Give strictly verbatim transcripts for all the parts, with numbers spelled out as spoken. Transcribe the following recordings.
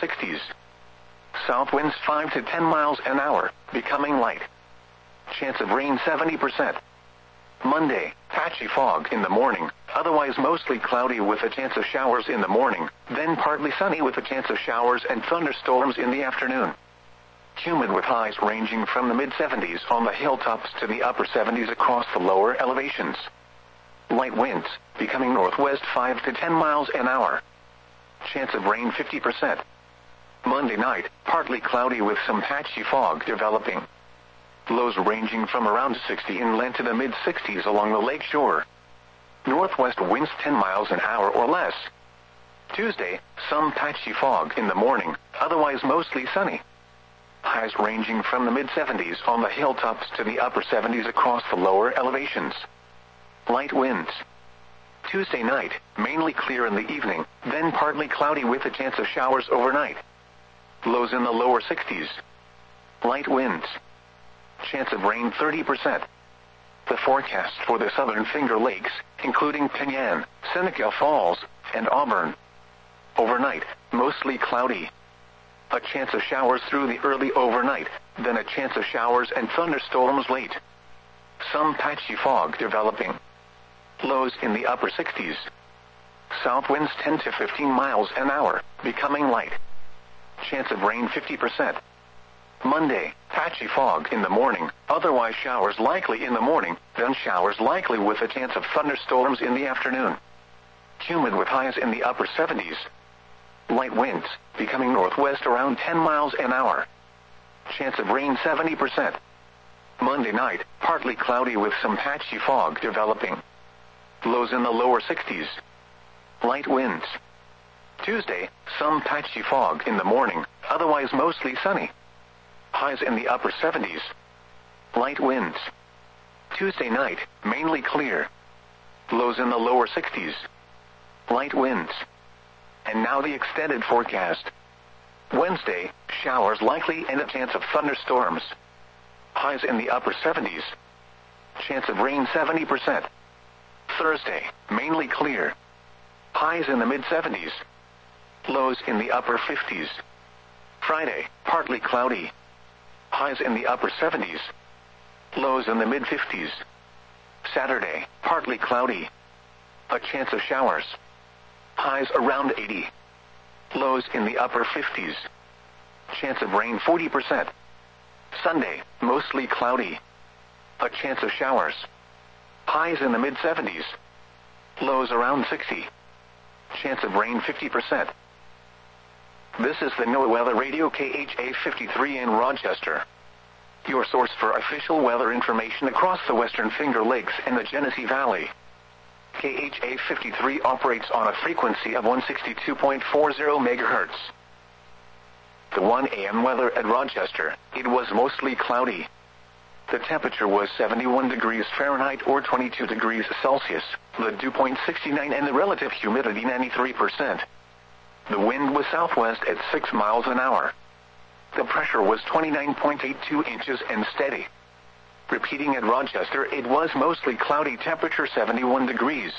sixties. South winds five to ten miles an hour, becoming light. Chance of rain seventy percent. Monday, patchy fog in the morning, otherwise mostly cloudy with a chance of showers in the morning, then partly sunny with a chance of showers and thunderstorms in the afternoon. Humid with highs ranging from the mid seventies on the hilltops to the upper seventies across the lower elevations. Light winds, becoming northwest five to ten miles an hour. Chance of rain fifty percent. Monday night, partly cloudy with some patchy fog developing. Lows ranging from around sixty inland to the mid sixties along the lake shore. Northwest winds ten miles an hour or less. Tuesday, some patchy fog in the morning, otherwise mostly sunny. Highs ranging from the mid seventies on the hilltops to the upper seventies across the lower elevations. Light winds. Tuesday night, mainly clear in the evening, then partly cloudy with a chance of showers overnight. Lows in the lower sixties. Light winds. Chance of rain thirty percent. The forecast for the southern Finger Lakes, including Penyan, Seneca Falls, and Auburn. Overnight, mostly cloudy. A chance of showers through the early overnight, then a chance of showers and thunderstorms late. Some patchy fog developing. Lows in the upper sixties. South winds ten to fifteen miles an hour, becoming light. Chance of rain fifty percent. Monday, patchy fog in the morning, otherwise showers likely in the morning, then showers likely with a chance of thunderstorms in the afternoon. Humid with highs in the upper seventies. Light winds, becoming northwest around ten miles an hour. Chance of rain seventy percent. Monday night, partly cloudy with some patchy fog developing. Lows in the lower sixties. Light winds. Tuesday, some patchy fog in the morning, otherwise mostly sunny. Highs in the upper seventies. Light winds. Tuesday night, mainly clear. Lows in the lower sixties. Light winds. And now the extended forecast. Wednesday, showers likely and a chance of thunderstorms. Highs in the upper seventies. Chance of rain seventy percent. Thursday, mainly clear. Highs in the mid seventies. Lows in the upper fifties. Friday, partly cloudy. Highs in the upper seventies. Lows in the mid fifties. Saturday, partly cloudy. A chance of showers. Highs around eighty. Lows in the upper fifties. Chance of rain forty percent. Sunday, mostly cloudy. A chance of showers. Highs in the mid seventies. Lows around sixty. Chance of rain fifty percent. This is the NOAA Weather Radio K H A fifty-three in Rochester. Your source for official weather information across the Western Finger Lakes and the Genesee Valley. K H A fifty-three operates on a frequency of one sixty-two point four zero megahertz. The one A M weather at Rochester, it was mostly cloudy. The temperature was seventy-one degrees Fahrenheit or twenty-two degrees Celsius, the dew point sixty-nine and the relative humidity ninety-three percent. The wind was southwest at six miles an hour. The pressure was twenty-nine point eight two inches and steady. Repeating at Rochester, it was mostly cloudy, temperature seventy-one degrees.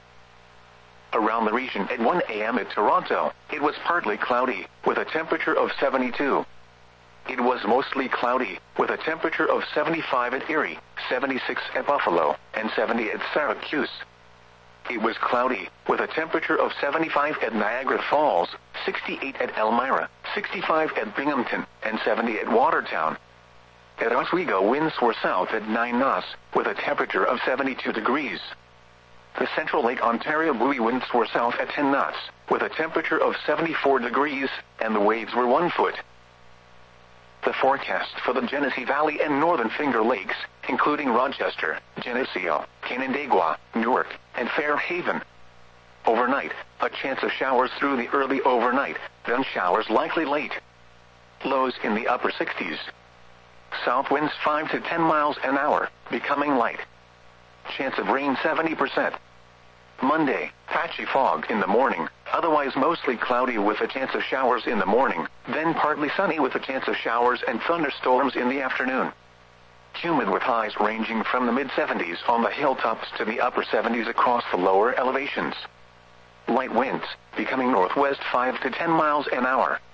Around the region at one A M at Toronto, it was partly cloudy, with a temperature of seventy-two. It was mostly cloudy, with a temperature of seventy-five at Erie, seventy-six at Buffalo, and seventy at Syracuse. It was cloudy, with a temperature of seventy-five at Niagara Falls, sixty-eight at Elmira, sixty-five at Binghamton, and seventy at Watertown. At Oswego, winds were south at nine knots, with a temperature of seventy-two degrees. The Central Lake Ontario buoy winds were south at ten knots, with a temperature of seventy-four degrees, and the waves were one foot. The forecast for the Genesee Valley and Northern Finger Lakes, including Rochester, Geneseo, Canandaigua, Newark, and Fairhaven. Overnight, a chance of showers through the early overnight, then showers likely late. Lows in the upper sixties. South winds five to ten miles an hour, becoming light. Chance of rain seventy percent. Monday, patchy fog in the morning, otherwise mostly cloudy with a chance of showers in the morning, then partly sunny with a chance of showers and thunderstorms in the afternoon. Humid with highs ranging from the mid seventies on the hilltops to the upper seventies across the lower elevations. Light winds, becoming northwest five to ten miles an hour.